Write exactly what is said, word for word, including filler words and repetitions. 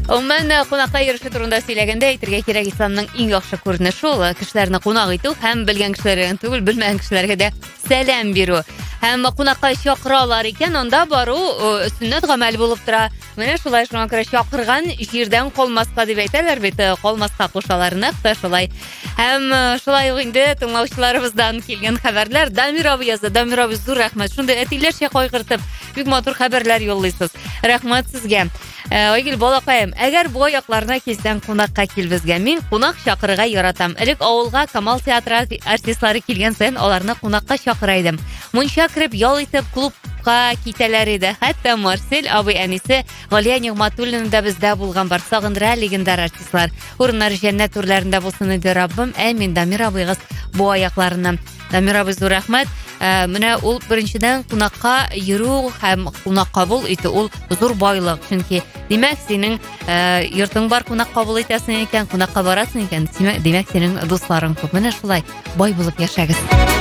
Мен кунакка йөреше турында сөйләгәндә әйтергә кирәк, исламның иң яхшы күренеше ул кешеләрне кунак итү һәм белгән кешеләргә түгел, белмәгән кешеләргә дә сәлам бирү. Һәм кунакка чакыралар икән, анда бару сөннәт гамәл булып тора. Менә шулай шуңа күрә чакырган җирдән калмаска дип әйтәләр бит, калмаска кушалар нәкъ та шулай. Һәм шулай ук инде тыңлаучыларыбыздан килгән хәбәрләр. Дамир абый язды. Дамир абый, зур рәхмәт. Шундый әтиләрчә кайгыртып, бик матур хәбәрләр юллыйсыз. Рәхмәт сезгә. Айгөл балакаем, әгәр бу аякларына килсәң, кунакка кил безгә. Мин кунак чакырырга яратам. Элек авылга Камал театры артистлары килгән саен аларны кунакка чакыра идем. Мунча кирип, ял итеп, клубка китәләр иде. Хәтта Марсель абый әнисе Галия Нигъмәтуллина да бездә булган бар. Сагындыра легендар артистлар. Урыннары җәннәт үрләрендә булсын иде Раббым. Әмин. Дамир абыйгыз бу аякларына. Дамир абый, зур рәхмәт. Менә ул беренчедән кунакка йөрү һәм кунак кабул итү ул зур байлык. Чөнки димәк синең йортың бар, кунак кабул итәсең икән, кунакка барасың икән, димәк синең дусларың күп. Менә шулай бай булып яшәгез.